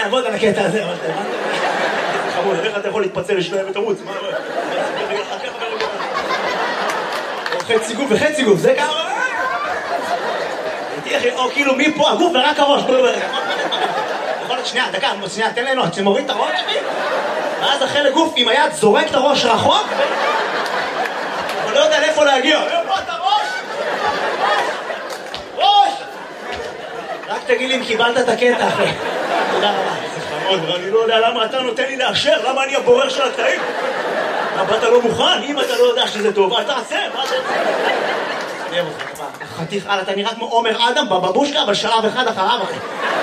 אני אעבוד על הקטע הזה, אבל חמוד, איך אתה יכול להתפצל לשניים ותרוץ? מה? חצי גוף וחצי גוף, זה ככה? או כאילו מפה הגוף ורק הראש. יכול להיות שנייה, דקה, שנייה, תן לנו, שמוריד את הראש, ואז החלק גוף עם היד זורק את הראש רחוק, אבל לא יודע לאיפה להגיע. איפה את הראש? ראש! רק תגיד לי אם קיבלת את הקטע, אחי. תודה רבה. זה חמוד, אני לא יודע למה אתה נותן לי לאשר, למה אני הבורר של התאים? למה אתה לא מוכן? אם אתה לא יודע שזה טוב, אל תעשה, מה זה? תראה אותך, חתיך, אתה נראה כמו עומר אדם בבבושקה, אבל שלב אחד אחריו, אחי.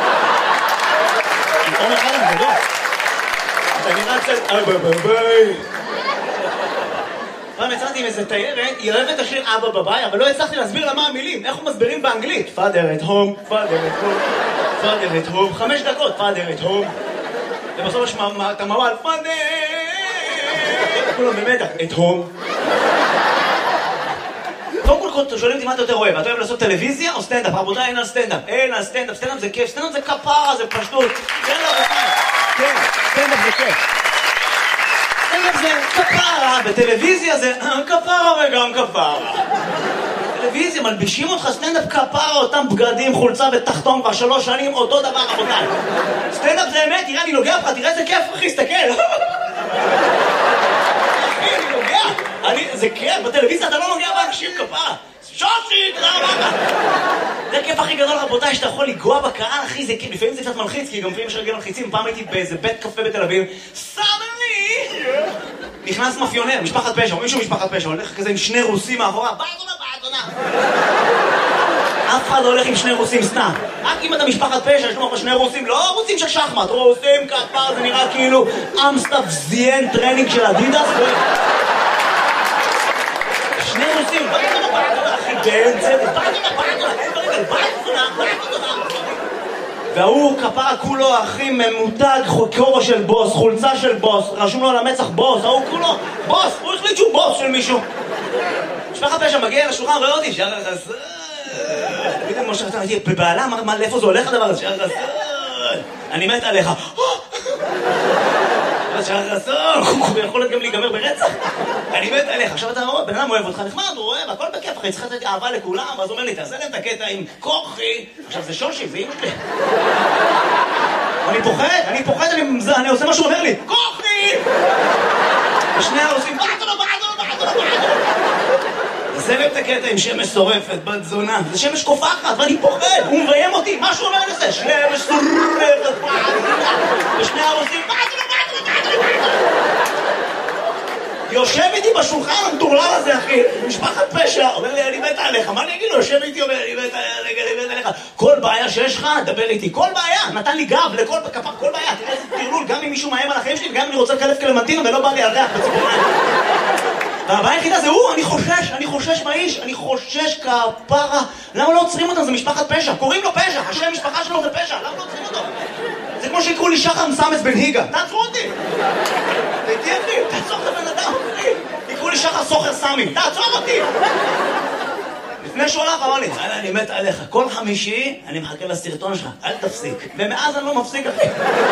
עומר אדם זה לא. אתה נראה קצת... ביי. פעם יצאתי עם איזה תיירת, היא אוהבת את השיר אבא בביי, אבל לא הצלחתי להסביר לה מה המילים, איך הוא מסבירים באנגלית. Father at home, Father at home, Father at home, 5 דקות, Father at home. ובסוף יש את המעל, Father! כולם במדע, at home. קודם כל, שואלים אותי מה אתה יותר אוהב, אתה אוהב לעשות טלוויזיה או סטנדאפ? רבותיי, אין על סטנדאפ, אין על סטנדאפ, סטנדאפ זה כיף, סטנדאפ זה כפרה, זה פשטות. כן, רבותיי, כן, סטנדאפ זה כיף. סטנדאפ זה כפרה, בטלוויזיה זה כפרה וגם כפרה. טלוויזיה, מלבישים אותך סטנדאפ כפרה, אותם בגדים, חולצה ותחתון כבר 3 שנים, אותו דבר, רבותיי. סטנדאפ זה אמת, תראה, אני נוגע לך, תראה איזה כיף, אחי, סתכל. אחי, אני נוגע. זה כיף, בטלוויזיה אתה לא נוגע באנשים כפרה. שושי, תודה רבה. זה הכיף הכי גדול, רבותיי, שאתה יכול לגוע בקהל, אחי, זה כיף. לפעמים זה קצת מלחיץ, כי גם לפעמים יש רגל מלחיצים. פעם הייתי באיזה בית קפה בתל אביב, סדני! נכנס מאפיונר, משפחת פשע, או מישהו משפחת פשע, הולך כזה עם 2 רוסים מאחורה, באדונה. אף אחד לא הולך עם 2 רוסים סתם. רק אם אתה משפחת פשע, יש לו 2 רוסים, לא רוסים של שחמט, רוסים כפר, זה נראה כאילו אמסטאפ זיין טרנינג של אדידס. 2 רוסים, באדונה, אחי, באמצע, באדונה. והוא כפרה כולו, אחי, ממותג, כובע של בוס, חולצה של בוס, רשום לו על המצח בוס, ההוא כולו, בוס, הוא החליט שהוא בוס של מישהו. משפחת פשע מגיע לשולחן, רואה אותי, שער החסר. פתאום משה חסר, הייתי בבעלה, מה, לאיפה זה הולך הדבר הזה? שער החסר. אני מת עליך. שער החסר, הוא יכול גם להיגמר ברצח. אני מת עליך. עכשיו אתה רואה, בן אדם אוהב אותך, נחמד, הוא אוהב, הכל בכיף, אחי, צריך לתת אהבה לכולם, ואז הוא אומר לי, תעשה להם את הקטע עם כוחי. עכשיו זה שושי, זה אימא שלי. אני פוחד, אני עושה מה שהוא אומר לי, כוחי! ושני העושים, בעדו. עושה להם את הקטע עם שמש שורפת, בת זונה. זה שמש קופחת, ואני פוחד, הוא מביים אותי, מה שהוא אומר לזה? שמש שורפת, ושני העושים, בעדו. יושב איתי בשולחן המטורלל הזה, אחי, משפחת פשע, אומר לי, אני מת עליך, מה אני אגיד לו? יושב איתי, אומר, אני מת עליך, כל בעיה שיש לך, דבר איתי, כל בעיה, נתן לי גב לכל כפר, כל בעיה, תראה איזה תרלול, גם אם מישהו מאיים על החיים שלי, גם אם אני רוצה לקלף קלמנטינה ולא בא לי על ריח בציפוריים. והבעיה היחידה זה הוא, אני חושש מהאיש, אני חושש כפרה, למה לא עוצרים אותם? זה משפחת פשע, קוראים לו פשע, השם משפחה שלו זה פשע, למה לא עוצרים אותו? זה כמו שיקראו לי שחר מסמס בן היגה, תעצרו אותי! תעצור את הבן אדם, יקראו לי שחר סוחר סמי, תעצור אותי! לפני שהוא הלך, אמר לי, אני מת עליך, כל חמישי אני מחכה לסרטון שלך, אל תפסיק. ומאז אני לא מפסיק, אחי.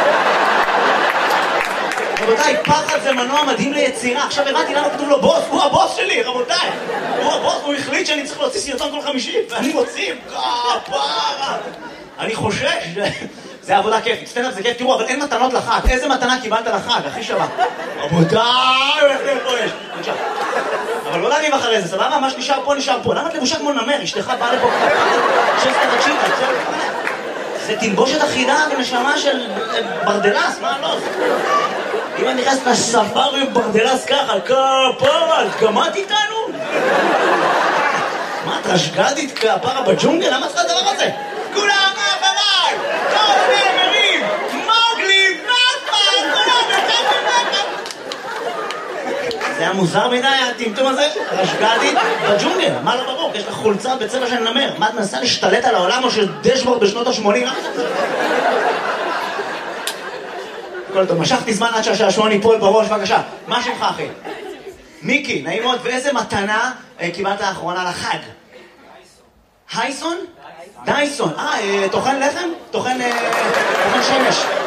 רבותיי, פחד זה מנוע מדהים ליצירה. עכשיו הבנתי למה כתוב לו בוס, הוא הבוס שלי, רבותיי. הוא הבוס, הוא החליט שאני צריך להוציא סרטון כל חמישי, ואני מוציא, כפרה. אני חושש, זה עבודה כיפית, סטנדאפ זה כיף, תראו, אבל אין מתנות לחג. איזה מתנה קיבלת לחג, הכי שווה? רבותיי, איך פה יש? בבקשה. אבל לא להגיב אחרי זה, סבבה? מה שנשאר פה, נשאר פה. למה את לבושה כמו נמר? אשתך באה לפה תקשיב, זה תלבושת אחידה ונשמה של ברדלס, מה לא? אם אני נכנס לספארי ברדלס ככה, כפרה, גמרת איתנו? מה, את רשגדית כפרה בג'ונגל? למה צריכה הדבר הזה? כולם מאחריי! כל נאמרים! מוגלי! נאפה! כולם נאפה! זה היה מוזר מדי, הטמטום הזה? רשגדית בג'ונגל, מה לא ברור? יש לך חולצה בצבע של נמר. מה, את מנסה להשתלט על העולם או של דשבורד בשנות ה-80? כל טוב, משכתי זמן עד שהשעשועון ייפול בראש, בבקשה. מה שמך, אחי? מיקי, נעים מאוד. ואיזה מתנה קיבלת האחרונה לחג? הייסון? דייסון. טוחן לחם? טוחן שמש.